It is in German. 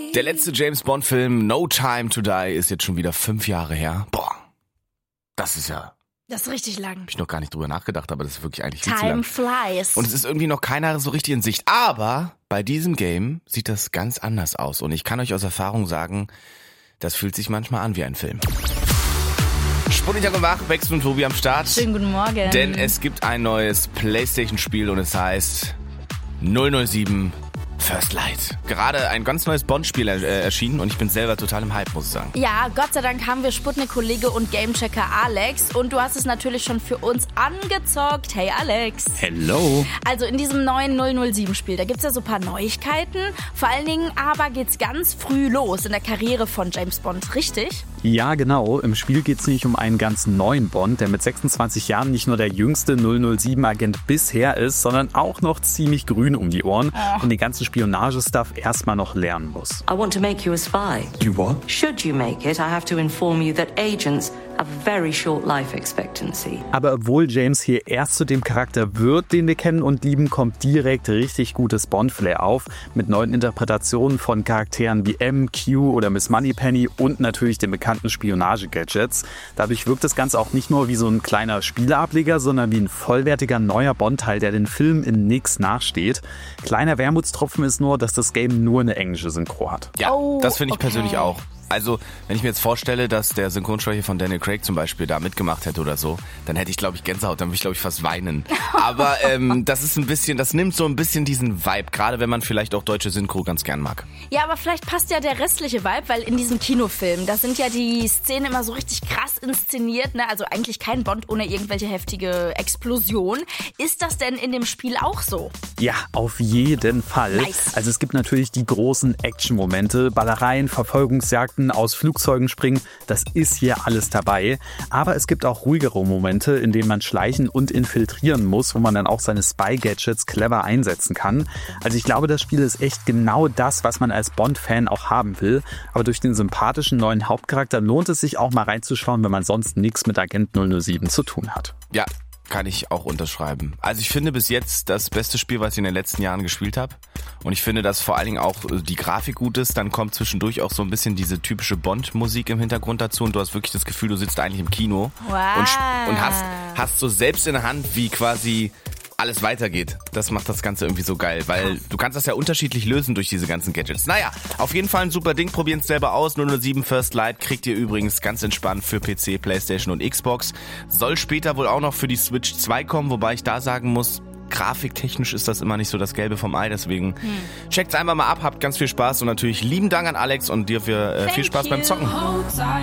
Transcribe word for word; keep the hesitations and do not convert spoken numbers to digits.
Der letzte James-Bond-Film No Time to Die ist jetzt schon wieder fünf Jahre her. Boah, das ist ja... Das ist richtig lang. Hab ich noch gar nicht drüber nachgedacht, aber das ist wirklich eigentlich viel zu Time lang. flies. Und es ist irgendwie noch keiner so richtig in Sicht. Aber bei diesem Game sieht das ganz anders aus. Und ich kann euch aus Erfahrung sagen, das fühlt sich manchmal an wie ein Film. Sputnik und Wach, Bex und Tobi am Start. Schönen guten Morgen. Denn es gibt ein neues PlayStation-Spiel und es heißt null null sieben First Light. Gerade ein ganz neues Bond-Spiel äh, erschienen und ich bin selber total im Hype, muss ich sagen. Ja, Gott sei Dank haben wir Sputnik-Kollege und Gamechecker Alex und du hast es natürlich schon für uns angezockt. Hey Alex. Hello. Also in diesem neuen null null sieben Spiel, da gibt's ja so ein paar Neuigkeiten. Vor allen Dingen aber geht's ganz früh los in der Karriere von James Bond, richtig? Ja, genau. Im Spiel geht es nämlich um einen ganz neuen Bond, der mit sechsundzwanzig Jahren nicht nur der jüngste null null sieben Agent bisher ist, sondern auch noch ziemlich grün um die Ohren oh. und den ganzen Spionagestuff erstmal noch lernen muss. I want to make you a spy. You what? Should you make it, I have to inform you that agents have a very short life expectancy. Aber obwohl James hier erst zu dem Charakter wird, den wir kennen und lieben, kommt direkt richtig gutes Bond-Flair auf, mit neuen Interpretationen von Charakteren wie M, Q oder Miss Moneypenny und natürlich den bekannten Spionage-Gadgets. Dadurch wirkt das Ganze auch nicht nur wie so ein kleiner Spieleableger, sondern wie ein vollwertiger neuer Bond-Teil, der den Film in nix nachsteht. Kleiner Wermutstropfen ist nur, dass das Game nur eine englische Synchro hat. Ja, Oh, das finde ich okay. persönlich auch. Also, wenn ich mir jetzt vorstelle, dass der Synchronsprecher von Daniel Craig zum Beispiel da mitgemacht hätte oder so, dann hätte ich, glaube ich, Gänsehaut, dann würde ich, glaube ich, fast weinen. Aber ähm, das ist ein bisschen, das nimmt so ein bisschen diesen Vibe, gerade wenn man vielleicht auch deutsche Synchro ganz gern mag. Ja, aber vielleicht passt ja der restliche Vibe, weil in diesem Kinofilm, da sind ja die Szenen immer so richtig krass inszeniert, ne? Also eigentlich kein Bond ohne irgendwelche heftige Explosion. Ist das denn in dem Spiel auch so? Ja, auf jeden Fall. Nice. Also es gibt natürlich die großen Action-Momente, Ballereien, Verfolgungsjagden, aus Flugzeugen springen, das ist hier alles dabei. Aber es gibt auch ruhigere Momente, in denen man schleichen und infiltrieren muss, wo man dann auch seine Spy-Gadgets clever einsetzen kann. Also ich glaube, das Spiel ist echt genau das, was man als Bond-Fan auch haben will. Aber durch den sympathischen neuen Hauptcharakter lohnt es sich auch mal reinzuschauen, wenn man sonst nichts mit Agent null null sieben zu tun hat. Ja, kann ich auch unterschreiben. Also ich finde bis jetzt das beste Spiel, was ich in den letzten Jahren gespielt habe. Und ich finde, dass vor allen Dingen auch die Grafik gut ist. Dann kommt zwischendurch auch so ein bisschen diese typische Bond-Musik im Hintergrund dazu. Und du hast wirklich das Gefühl, du sitzt eigentlich im Kino. Wow. Und, und hast, hast so selbst in der Hand, wie quasi alles weitergeht. Das macht das Ganze irgendwie so geil, weil du kannst das ja unterschiedlich lösen durch diese ganzen Gadgets. Naja, auf jeden Fall ein super Ding, probieren es selber aus. null null sieben First Light kriegt ihr übrigens ganz entspannt für P C, PlayStation und Xbox. Soll später wohl auch noch für die Switch zwei kommen, wobei ich da sagen muss, grafiktechnisch ist das immer nicht so das Gelbe vom Ei, deswegen hm. checkt's einfach mal ab, habt ganz viel Spaß und natürlich lieben Dank an Alex und dir für äh, viel Spaß you. beim Zocken.